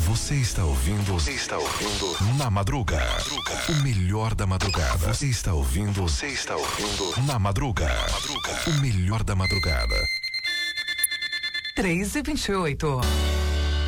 Você está ouvindo Na Madruga. O melhor da madrugada. Você está ouvindo Na Madruga. O melhor da madrugada. 3h28.